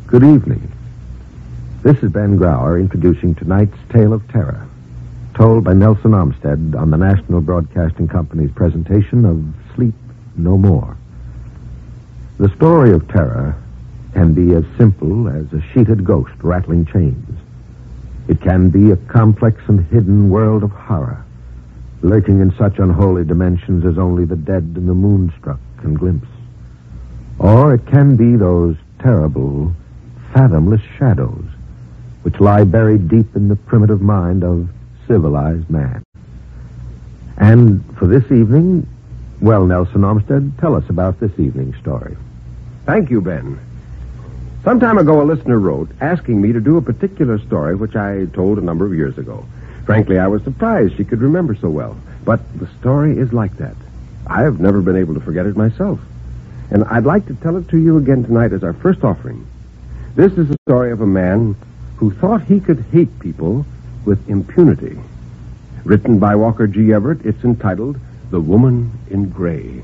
Good evening. This is Ben Grauer introducing tonight's Tale of Terror, told by Nelson Armstead on the National Broadcasting Company's presentation of Sleep No More. The story of terror can be as simple as a sheeted ghost rattling chains. It can be a complex and hidden world of horror, lurking in such unholy dimensions as only the dead and the moonstruck can glimpse. Or it can be those terrible, fathomless shadows which lie buried deep in the primitive mind of civilized man. And for this evening, well, Nelson Armstead, tell us about this evening's story. Thank you, Ben. Some time ago, a listener wrote asking me to do a particular story which I told a number of years ago. Frankly, I was surprised she could remember so well. But the story is like that. I've never been able to forget it myself. And I'd like to tell it to you again tonight as our first offering. This is the story of a man who thought he could hate people with impunity. Written by Walker G. Everett, it's entitled The Woman in Gray.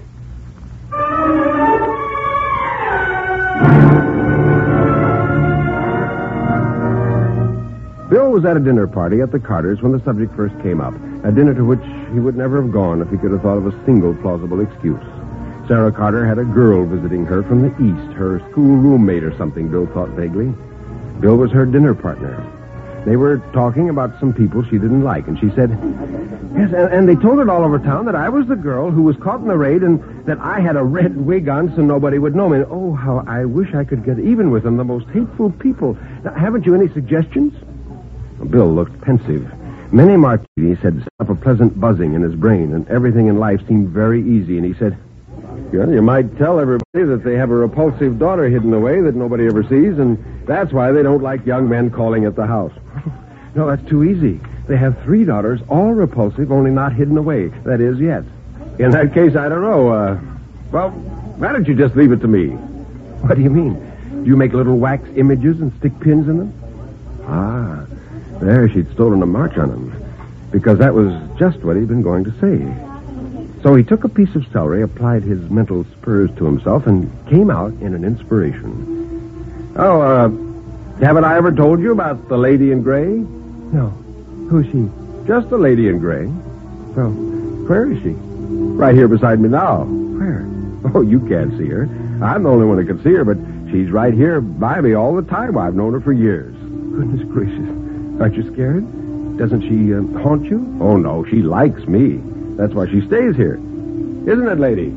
Bill was at a dinner party at the Carters when the subject first came up, a dinner to which he would never have gone if he could have thought of a single plausible excuse. Sarah Carter had a girl visiting her from the East, her school roommate or something, Bill thought vaguely. Bill was her dinner partner. They were talking about some people she didn't like, and she said, yes, and they told it all over town that I was the girl who was caught in the raid and that I had a red wig on so nobody would know me. And, oh, how I wish I could get even with them, the most hateful people. Now, haven't you any suggestions? Bill looked pensive. Many martinis had set up a pleasant buzzing in his brain, and everything in life seemed very easy, and he said, well, you might tell everybody that they have a repulsive daughter hidden away that nobody ever sees, and that's why they don't like young men calling at the house. No, that's too easy. They have 3 daughters, all repulsive, only not hidden away. That is, yet. In that case, I don't know. Well, why don't you just leave it to me? What do you mean? Do you make little wax images and stick pins in them? Ah, there she'd stolen a march on him, because that was just what he'd been going to say. So he took a piece of celery, applied his mental spurs to himself, and came out in an inspiration. Oh, haven't I ever told you about the lady in gray? No. Who's she? Just the lady in gray. Well, where is she? Right here beside me now. Where? Oh, you can't see her. I'm the only one who can see her, but she's right here by me all the time. I've known her for years. Goodness gracious. Aren't you scared? Doesn't she haunt you? Oh, no, she likes me. That's why she stays here. Isn't it, lady?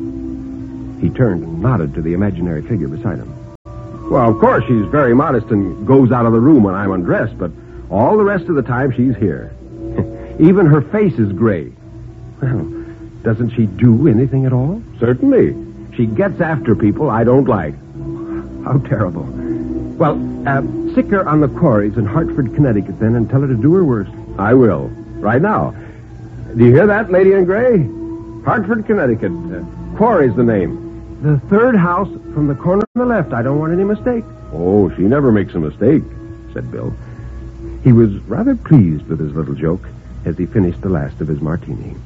He turned and nodded to the imaginary figure beside him. Well, of course, she's very modest and goes out of the room when I'm undressed, but all the rest of the time she's here. Even her face is gray. Well, doesn't she do anything at all? Certainly. She gets after people I don't like. How terrible. Well, sick her on the quarries in Hartford, Connecticut, then, and tell her to do her worst. I will. Right now. Do you hear that, lady in gray? Hartford, Connecticut. Quarry's the name. The 3rd house from the corner on the left. I don't want any mistake. Oh, she never makes a mistake, said Bill. He was rather pleased with his little joke as he finished the last of his martini.